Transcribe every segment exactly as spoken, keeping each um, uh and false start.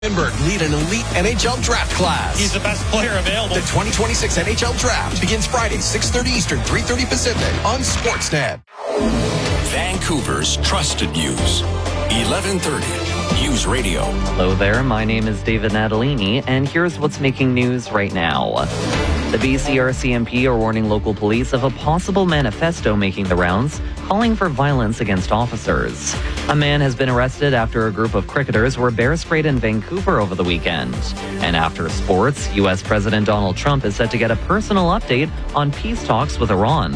Lindbergh lead an elite N H L draft class. He's the best player available. The twenty twenty-six N H L draft begins Friday, six thirty Eastern, three thirty Pacific on Sportsnet. Vancouver's trusted news. eleven thirty News Radio. Hello there, my name is David Natalini, and here's what's making news right now. The B C R C M P are warning local police of a possible manifesto making the rounds, calling for violence against officers. A man has been arrested after a group of cricketers were bear sprayed in Vancouver over the weekend. And after sports, U S President Donald Trump is set to get a personal update on peace talks with Iran.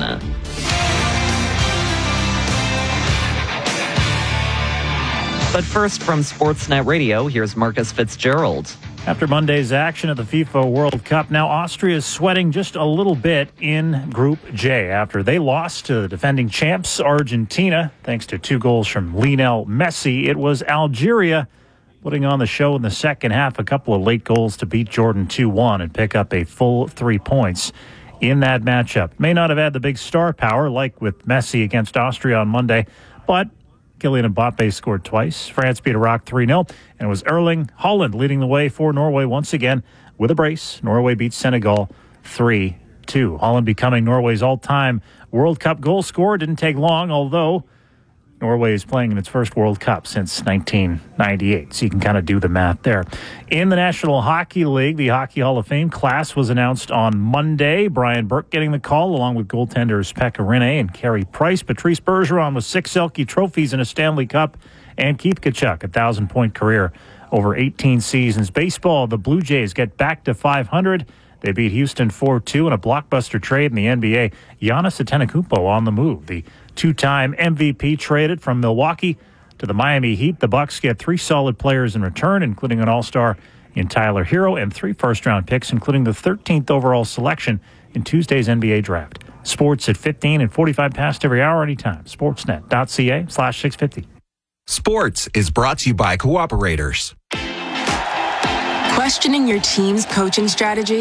But first, from Sportsnet Radio, here's Marcus Fitzgerald. After Monday's action at the FIFA World Cup, now Austria is sweating just a little bit in Group J after they lost to the defending champs Argentina thanks to two goals from Lionel Messi. It was Algeria putting on the show in the second half, a couple of late goals to beat Jordan two one and pick up a full three points in that matchup. May not have had the big star power like with Messi against Austria on Monday, but Kylian Mbappe scored twice. France beat Iraq three nil, and it was Erling Haaland leading the way for Norway once again with a brace. Norway beat Senegal three two. Haaland becoming Norway's all-time World Cup goal scorer. Didn't take long, although Norway is playing in its first World Cup since nineteen ninety-eight, so you can kind of do the math there. In the National Hockey League, the Hockey Hall of Fame class was announced on Monday. Brian Burke getting the call, along with goaltenders Pekka Rinne and Carey Price. Patrice Bergeron with six Selke trophies and a Stanley Cup, and Keith Tkachuk, a thousand-point career over eighteen seasons. Baseball, the Blue Jays get back to five hundred. They beat Houston four two in a blockbuster trade in the N B A. Giannis Antetokounmpo on the move. The two-time M V P traded from Milwaukee to the Miami Heat. The Bucks get three solid players in return, including an all-star in Tyler Hero and three first-round picks, including the thirteenth overall selection in Tuesday's N B A draft. Sports at fifteen and forty-five past every hour anytime. Sportsnet.ca slash 650. Sports is brought to you by Cooperators. Questioning your team's coaching strategy?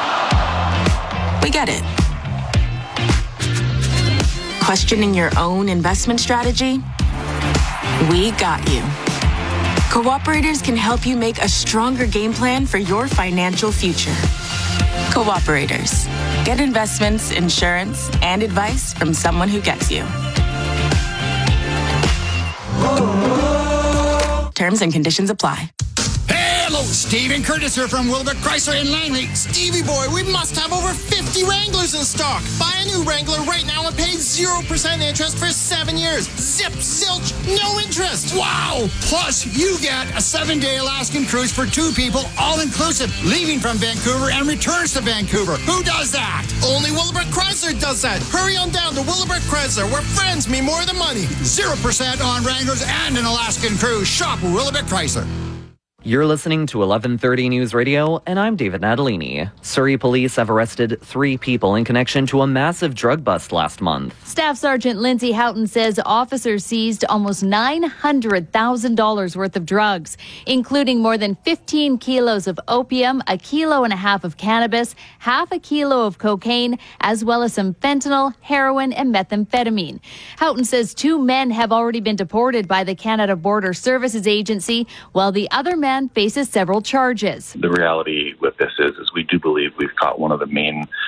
We get it. Questioning your own investment strategy? We got you. Cooperators can help you make a stronger game plan for your financial future. Cooperators. Get investments, insurance, and advice from someone who gets you. Terms and conditions apply. Hello, Stephen Curtis here from Wilbur Chrysler in Langley. Stevie boy, we must have over fifty Wranglers in stock. Buy a new Wrangler right now and pay zero percent interest for seven years. Zip, zilch, no interest. Wow! Plus, you get a seven-day Alaskan cruise for two people, all-inclusive, leaving from Vancouver and returns to Vancouver. Who does that? Only Willowbrook Chrysler does that. Hurry on down to Willowbrook Chrysler, where friends mean more than money. zero percent on Wranglers and an Alaskan cruise. Shop Willowbrook Chrysler. You're listening to eleven thirty News Radio, and I'm David Natalini. Surrey police have arrested three people in connection to a massive drug bust last month. Staff Sergeant Lindsay Houghton says officers seized almost nine hundred thousand dollars worth of drugs, including more than fifteen kilos of opium, a kilo and a half of cannabis, half a kilo of cocaine, as well as some fentanyl, heroin, and methamphetamine. Houghton says two men have already been deported by the Canada Border Services Agency, while the other man faces several charges. The reality with this is, is we do believe we've caught one of the main